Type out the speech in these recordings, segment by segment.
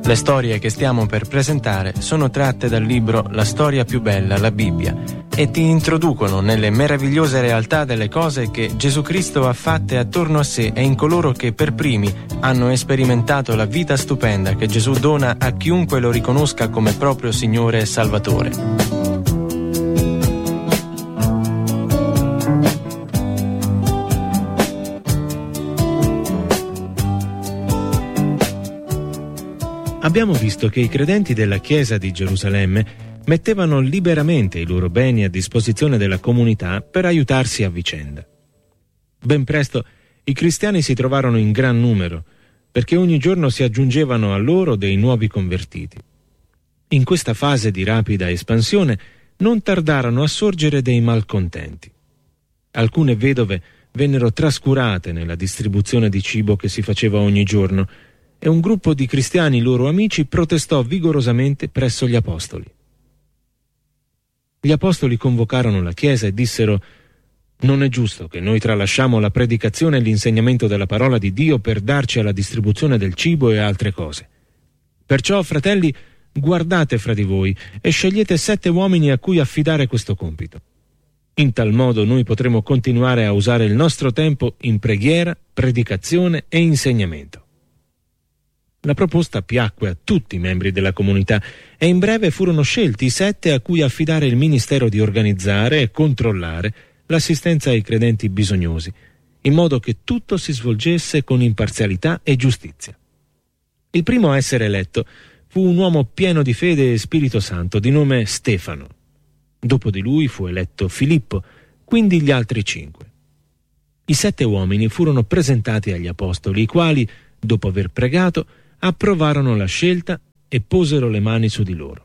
Le storie che stiamo per presentare sono tratte dal libro La storia più bella, la Bibbia, e ti introducono nelle meravigliose realtà delle cose che Gesù Cristo ha fatte attorno a sé e in coloro che per primi hanno sperimentato la vita stupenda che Gesù dona a chiunque lo riconosca come proprio Signore e Salvatore. Abbiamo visto che i credenti della Chiesa di Gerusalemme mettevano liberamente i loro beni a disposizione della comunità per aiutarsi a vicenda. Ben presto i cristiani si trovarono in gran numero, perché ogni giorno si aggiungevano a loro dei nuovi convertiti. In questa fase di rapida espansione non tardarono a sorgere dei malcontenti. Alcune vedove vennero trascurate nella distribuzione di cibo che si faceva ogni giorno, e un gruppo di cristiani loro amici protestò vigorosamente presso gli apostoli. Gli apostoli convocarono la Chiesa e dissero: «Non è giusto che noi tralasciamo la predicazione e l'insegnamento della parola di Dio per darci alla distribuzione del cibo e altre cose. Perciò, fratelli, guardate fra di voi e scegliete 7 uomini a cui affidare questo compito. In tal modo noi potremo continuare a usare il nostro tempo in preghiera, predicazione e insegnamento». La proposta piacque a tutti i membri della comunità e in breve furono scelti i 7 a cui affidare il ministero di organizzare e controllare l'assistenza ai credenti bisognosi, in modo che tutto si svolgesse con imparzialità e giustizia. Il primo a essere eletto fu un uomo pieno di fede e Spirito Santo di nome Stefano. Dopo di lui fu eletto Filippo, quindi gli altri 5. I 7 uomini furono presentati agli apostoli, i quali, dopo aver pregato, approvarono la scelta e posero le mani su di loro.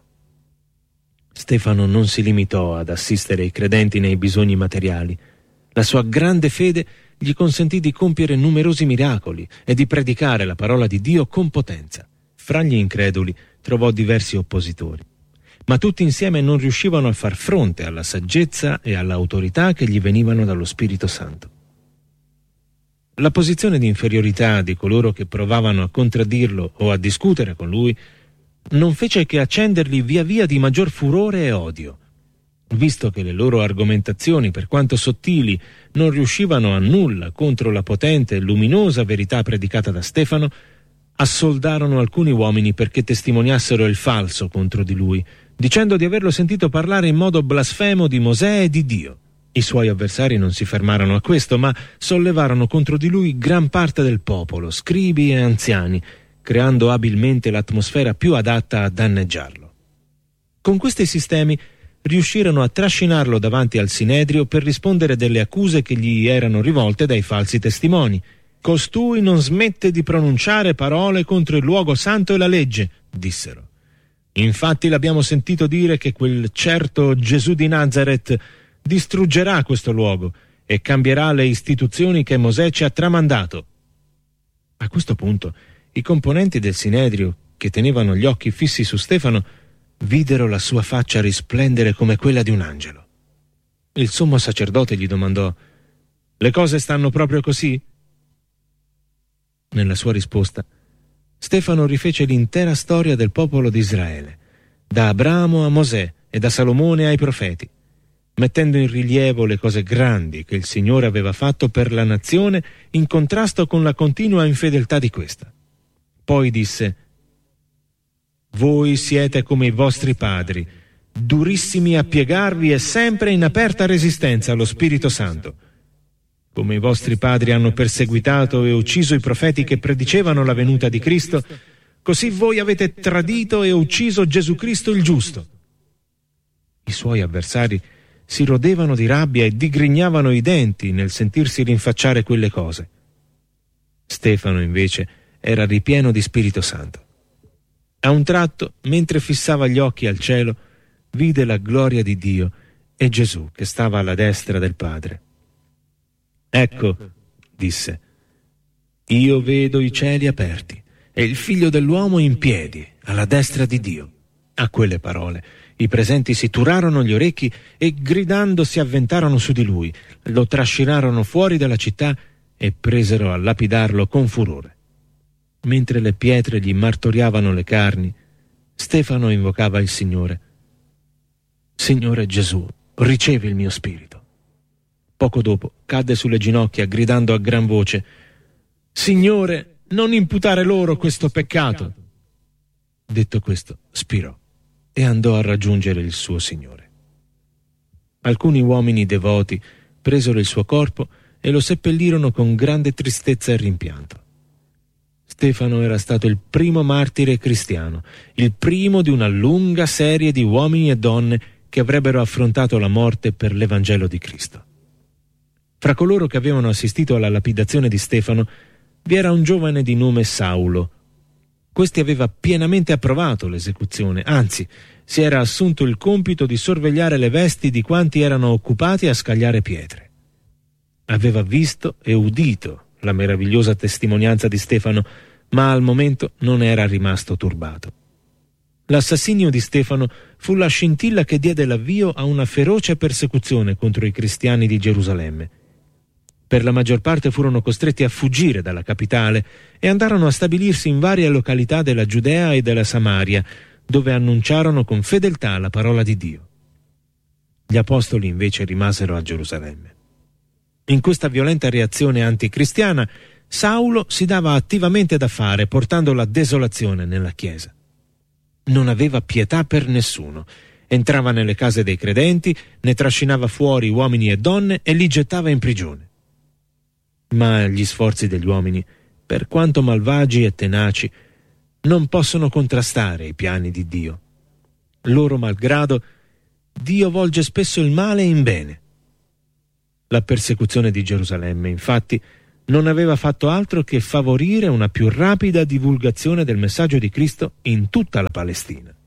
Stefano non si limitò ad assistere i credenti nei bisogni materiali. La sua grande fede gli consentì di compiere numerosi miracoli e di predicare la parola di Dio con potenza. Fra gli increduli trovò diversi oppositori, ma tutti insieme non riuscivano a far fronte alla saggezza e all'autorità che gli venivano dallo Spirito Santo. La posizione di inferiorità di coloro che provavano a contraddirlo o a discutere con lui non fece che accendergli via via di maggior furore e odio. Visto che le loro argomentazioni, per quanto sottili, non riuscivano a nulla contro la potente e luminosa verità predicata da Stefano, assoldarono alcuni uomini perché testimoniassero il falso contro di lui, dicendo di averlo sentito parlare in modo blasfemo di Mosè e di Dio. I suoi avversari non si fermarono a questo, ma sollevarono contro di lui gran parte del popolo, scribi e anziani, creando abilmente l'atmosfera più adatta a danneggiarlo. Con questi sistemi riuscirono a trascinarlo davanti al Sinedrio per rispondere delle accuse che gli erano rivolte dai falsi testimoni. «Costui non smette di pronunciare parole contro il luogo santo e la legge», dissero. «Infatti l'abbiamo sentito dire che quel certo Gesù di Nazaret distruggerà questo luogo e cambierà le istituzioni che Mosè ci ha tramandato». A questo punto i componenti del Sinedrio, che tenevano gli occhi fissi su Stefano, videro la sua faccia risplendere come quella di un angelo. Il sommo sacerdote gli domandò: «Le cose stanno proprio così?» Nella sua risposta, Stefano rifece l'intera storia del popolo di Israele, da Abramo a Mosè e da Salomone ai profeti, mettendo in rilievo le cose grandi che il Signore aveva fatto per la nazione in contrasto con la continua infedeltà di questa. Poi disse: «Voi siete come i vostri padri, durissimi a piegarvi e sempre in aperta resistenza allo Spirito Santo. Come i vostri padri hanno perseguitato e ucciso i profeti che predicevano la venuta di Cristo, così voi avete tradito e ucciso Gesù Cristo il giusto». I suoi avversari si rodevano di rabbia e digrignavano i denti nel sentirsi rinfacciare quelle cose. Stefano, invece, era ripieno di Spirito Santo. A un tratto, mentre fissava gli occhi al cielo, vide la gloria di Dio e Gesù che stava alla destra del Padre. «Ecco», disse, «io vedo i cieli aperti e il Figlio dell'uomo in piedi alla destra di Dio». A quelle parole i presenti si turarono gli orecchi e gridando si avventarono su di lui, lo trascinarono fuori dalla città e presero a lapidarlo con furore. Mentre le pietre gli martoriavano le carni, Stefano invocava il Signore. Signore Gesù, ricevi il mio spirito. Poco dopo cadde sulle ginocchia gridando a gran voce: Signore, non imputare loro questo peccato. Detto questo, spirò e andò a raggiungere il suo Signore. Alcuni uomini devoti presero il suo corpo e lo seppellirono con grande tristezza e rimpianto. Stefano era stato il primo martire cristiano, il primo di una lunga serie di uomini e donne che avrebbero affrontato la morte per l'Evangelo di Cristo. Fra coloro che avevano assistito alla lapidazione di Stefano vi era un giovane di nome Saulo. Questi aveva pienamente approvato l'esecuzione, anzi, si era assunto il compito di sorvegliare le vesti di quanti erano occupati a scagliare pietre. Aveva visto e udito la meravigliosa testimonianza di Stefano, ma al momento non era rimasto turbato. L'assassinio di Stefano fu la scintilla che diede l'avvio a una feroce persecuzione contro i cristiani di Gerusalemme. Per la maggior parte furono costretti a fuggire dalla capitale e andarono a stabilirsi in varie località della Giudea e della Samaria, dove annunciarono con fedeltà la parola di Dio. Gli apostoli invece rimasero a Gerusalemme. In questa violenta reazione anticristiana, Saulo si dava attivamente da fare, portando la desolazione nella Chiesa. Non aveva pietà per nessuno. Entrava nelle case dei credenti, ne trascinava fuori uomini e donne e li gettava in prigione. Ma gli sforzi degli uomini, per quanto malvagi e tenaci, non possono contrastare i piani di Dio. Loro malgrado, Dio volge spesso il male in bene. La persecuzione di Gerusalemme, infatti, non aveva fatto altro che favorire una più rapida divulgazione del messaggio di Cristo in tutta la Palestina.